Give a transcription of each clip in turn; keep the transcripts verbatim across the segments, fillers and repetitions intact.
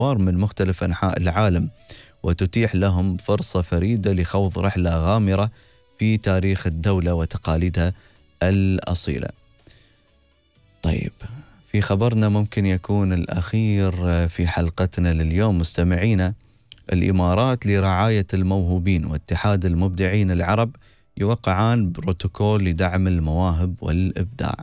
الزوار من مختلف أنحاء العالم، وتتيح لهم فرصة فريدة لخوض رحلة غامرة في تاريخ الدولة وتقاليدها الأصيلة. طيب، في خبرنا ممكن يكون الأخير في حلقتنا لليوم مستمعينا، الإمارات لرعاية الموهوبين واتحاد المبدعين العرب يوقعان بروتوكول لدعم المواهب والإبداع.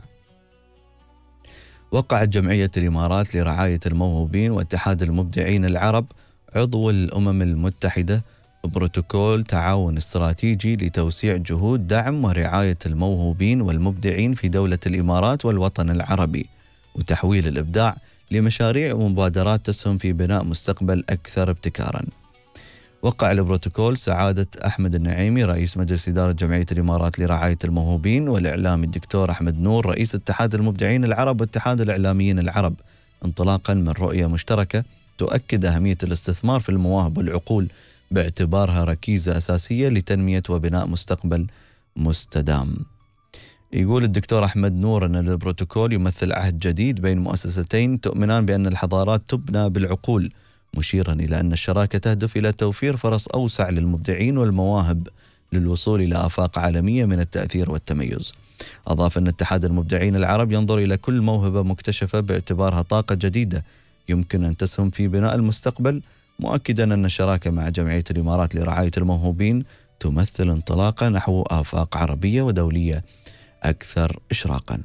وقعت جمعية الإمارات لرعاية الموهوبين واتحاد المبدعين العرب عضو الأمم المتحدة بروتوكول تعاون استراتيجي لتوسيع جهود دعم ورعاية الموهوبين والمبدعين في دولة الإمارات والوطن العربي، وتحويل الإبداع لمشاريع ومبادرات تسهم في بناء مستقبل أكثر ابتكاراً. وقع البروتوكول سعادة أحمد النعيمي رئيس مجلس إدارة جمعية الإمارات لرعاية الموهوبين، والإعلامي الدكتور أحمد نور رئيس اتحاد المبدعين العرب واتحاد الإعلاميين العرب، انطلاقاً من رؤية مشتركة تؤكد أهمية الاستثمار في المواهب والعقول باعتبارها ركيزة أساسية لتنمية وبناء مستقبل مستدام. يقول الدكتور أحمد نور أن البروتوكول يمثل عهد جديد بين مؤسستين تؤمنان بأن الحضارات تبنى بالعقول، مشيرا إلى أن الشراكة تهدف إلى توفير فرص أوسع للمبدعين والمواهب للوصول إلى آفاق عالمية من التأثير والتميز. أضاف أن اتحاد المبدعين العرب ينظر إلى كل موهبة مكتشفة باعتبارها طاقة جديدة يمكن أن تسهم في بناء المستقبل، مؤكدا أن الشراكة مع جمعية الإمارات لرعاية الموهوبين تمثل انطلاقة نحو آفاق عربية ودولية أكثر إشراقا.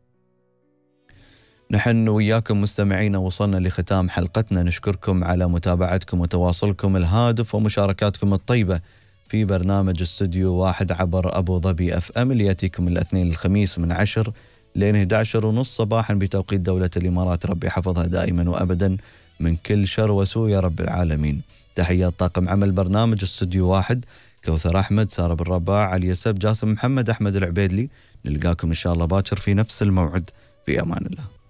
نحن وياكم مستمعين وصلنا لختام حلقتنا، نشكركم على متابعتكم وتواصلكم الهادف ومشاركاتكم الطيبة في برنامج استوديو واحد عبر أبو ظبي أف أم اللي يأتيكم الاثنين الخميس من عشر لين إحدى عشر ونص صباحا بتوقيت دولة الإمارات، ربي حفظها دائما وأبدا من كل شر وسوء يا رب العالمين. تحيات طاقم عمل برنامج استوديو واحد، كوثر أحمد، سارة بن رباع، علي يسب، جاسم محمد، أحمد العبيدلي. نلقاكم إن شاء الله باكر في نفس الموعد، في أمان الله.